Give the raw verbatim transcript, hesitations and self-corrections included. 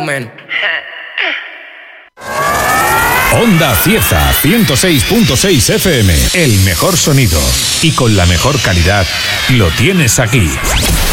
volumen. Onda Cieza ciento seis punto seis F M. El mejor sonido y con la mejor calidad lo tienes aquí.